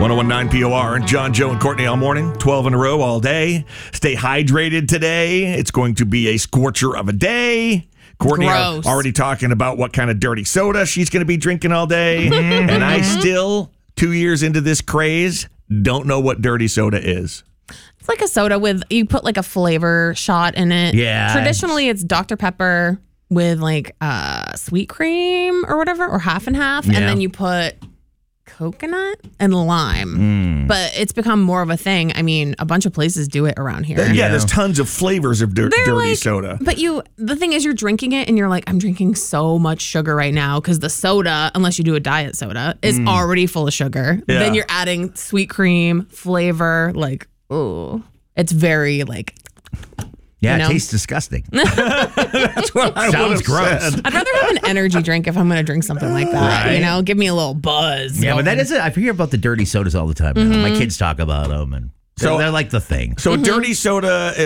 1019 POR and John, Joe, and Courtney all morning, 12 in a row all day. Stay hydrated today. It's going to be a scorcher of a day. Courtney already talking about what kind of dirty soda she's going to be drinking all day. And I still, 2 years into this craze, don't know what dirty soda is. It's like a soda with, you put like a flavor shot in it. Yeah. Traditionally, it's Dr. Pepper with like sweet cream or whatever, or half and half. Yeah. And then you put coconut and lime. But it's become more of a thing. I mean, a bunch of places do it around here. Yeah, there's tons of flavors of dirty like, soda. But the thing is, you're drinking it and you're like, I'm drinking so much sugar right now because the soda, unless you do a diet soda, is already full of sugar. Yeah. Then you're adding sweet cream, flavor, like, ooh. It's very like... Yeah, you know? It tastes disgusting. That's what I Sounds would've gross. said. I'd rather have an energy drink if I'm going to drink something like that. Right. You know, give me a little buzz. Yeah, but that is it. I hear about the dirty sodas all the time now. My kids talk about them, and they're like the thing. So dirty soda,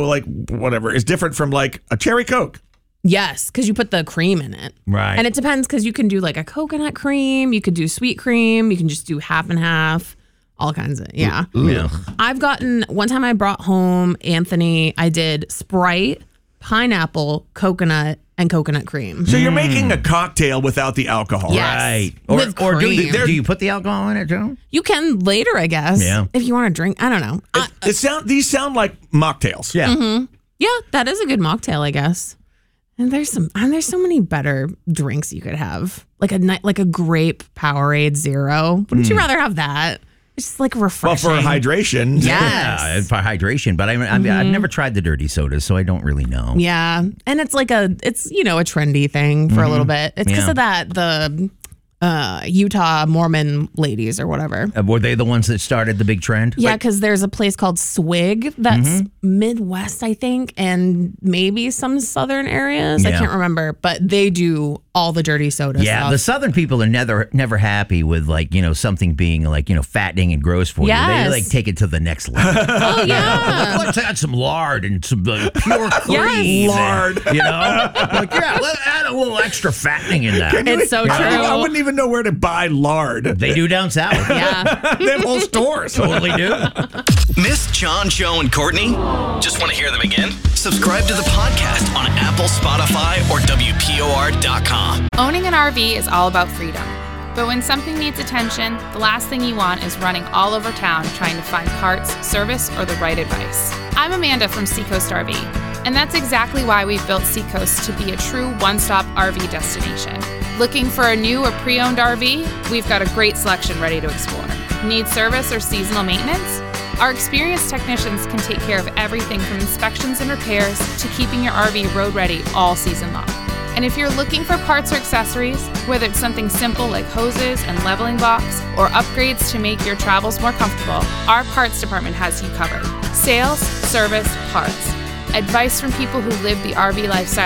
is different from like a cherry Coke. Yes, because you put the cream in it. Right. And it depends because you can do like a coconut cream, you could do sweet cream, you can just do half and half. All kinds of, yeah. I've gotten, one time I brought home Anthony, I did Sprite, pineapple, coconut, and coconut cream. So you're making a cocktail without the alcohol. Yes. Right. With Or do cream. you put the alcohol in it, Joe? You can later, I guess. Yeah. If you want to drink. I don't know. These sound like mocktails. Yeah. Yeah, that is a good mocktail, I guess. And there's so many better drinks you could have. Like a grape Powerade Zero. Wouldn't you rather have that? It's just like refreshing. Well, for hydration. Yes. Yeah, for hydration. But I've never tried the dirty sodas, so I don't really know. Yeah. And it's like a trendy thing for a little bit. It's because of the Utah Mormon ladies or whatever. Were they the ones that started the big trend? Yeah, because there's a place called Swig that's Midwest, I think, and maybe some southern areas. I Yeah. can't remember, but they do all the dirty soda Yeah, stuff. the southern people are never happy with something being fattening and gross for you. Yes. They like take it to the next level. Oh, yeah. Let's add some lard and some pure cream. Yes. Lard. Let's add a little extra fattening in that. It's so true. I wouldn't even know where to buy lard. They do down south. Yeah. They have whole stores. Totally do. Miss John, Joe, and Courtney? Just want to hear them again? Subscribe to the podcast on Apple, Spotify, or WPOR.com. Owning an RV is all about freedom. But when something needs attention, the last thing you want is running all over town trying to find parts, service, or the right advice. I'm Amanda from Seacoast RV, and that's exactly why we've built Seacoast to be a true one-stop RV destination. Looking for a new or pre-owned RV? We've got a great selection ready to explore. Need service or seasonal maintenance? Our experienced technicians can take care of everything from inspections and repairs to keeping your RV road ready all season long. And if you're looking for parts or accessories, whether it's something simple like hoses and leveling blocks or upgrades to make your travels more comfortable, our parts department has you covered. Sales, service, parts. Advice from people who live the RV lifestyle